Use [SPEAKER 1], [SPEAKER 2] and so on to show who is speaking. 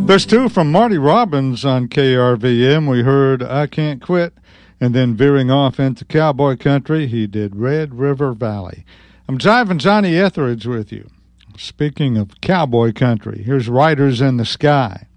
[SPEAKER 1] There's two from Marty Robbins on KRVM. We heard I Can't Quit, and then veering off into cowboy country, he did Red River Valley. I'm Jiving Johnny Etheridge with you. Speaking of cowboy country, here's Riders in the Sky.